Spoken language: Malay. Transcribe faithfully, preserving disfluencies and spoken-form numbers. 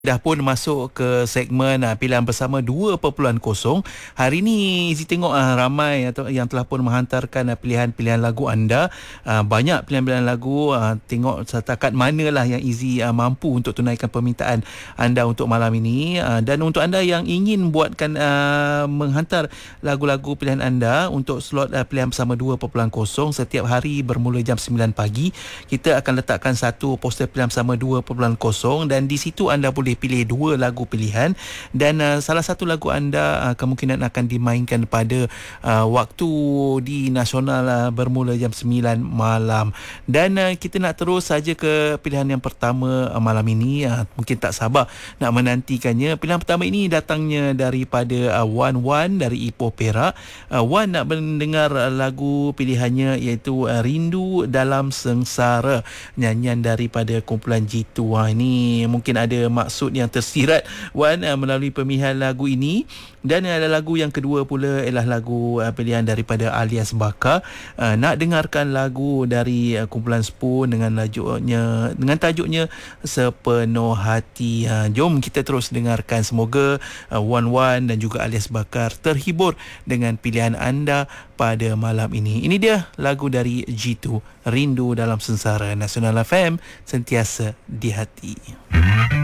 Dah pun masuk ke segmen uh, pilihan bersama dua perpuluhan kosong. Hari ni Izzy tengok uh, ramai atau yang telah pun menghantarkan uh, pilihan-pilihan lagu anda. Uh, banyak pilihan-pilihan lagu. Uh, tengok setakat manalah yang Izzy uh, mampu untuk tunaikan permintaan anda untuk malam ini. Uh, dan untuk anda yang ingin buatkan uh, menghantar lagu-lagu pilihan anda untuk slot uh, pilihan bersama dua perpuluhan kosong setiap hari bermula jam sembilan pagi, kita akan letakkan satu poster pilihan bersama dua perpuluhan kosong dan di situ anda boleh pilih dua lagu pilihan dan uh, salah satu lagu anda uh, kemungkinan akan dimainkan pada uh, waktu di nasional uh, bermula jam sembilan malam. Dan uh, kita nak terus saja ke pilihan yang pertama uh, malam ini. Uh, mungkin tak sabar nak menantikannya. Pilihan pertama ini datangnya daripada uh, Wan Wan dari Ipoh Perak. Uh, Wan nak mendengar uh, lagu pilihannya iaitu uh, Rindu Dalam Sengsara, nyanyian daripada kumpulan G dua. Ini mungkin ada maksud yang tersirat Wan uh, melalui pemilihan lagu ini. Dan ada lagu yang kedua pula ialah lagu uh, pilihan daripada Alias Bakar. Uh, nak dengarkan lagu dari uh, kumpulan Spoon dengan tajuknya dengan tajuknya Sepenuh Hati. Uh, jom kita terus dengarkan. Semoga uh, Wan Wan dan juga Alias Bakar terhibur dengan pilihan anda pada malam ini. Ini dia lagu dari G dua, Rindu Dalam Sengsara. Nasional F M, sentiasa di hati.